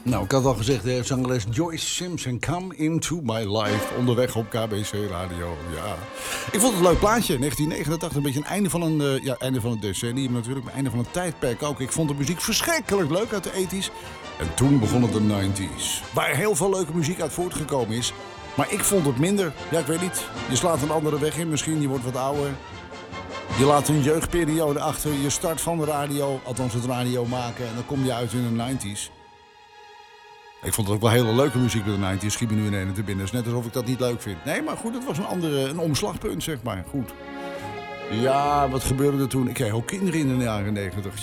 Nou, ik had al gezegd, de zangeres Joyce Simpson, Come Into My Life, onderweg op KBC Radio. Ja. Ik vond het een leuk plaatje, 1989, een beetje een einde van einde van het decennium natuurlijk, maar einde van een tijdperk ook. Ik vond de muziek verschrikkelijk leuk uit de 80's. En toen begonnen de 90's, waar heel veel leuke muziek uit voortgekomen is. Maar ik vond het minder. Ja, ik weet niet. Je slaat een andere weg in misschien, je wordt wat ouder. Je laat een jeugdperiode achter, je start van de radio, althans het radio maken, en dan kom je uit in de 90's. Ik vond het ook wel hele leuke muziek bij de 90's. Schiet me nu in ene te binnen. Het is net alsof ik dat niet leuk vind. Nee, maar goed, het was een omslagpunt, zeg maar. Goed. Ja, wat gebeurde er toen? Ik kreeg ook kinderen in de jaren 90.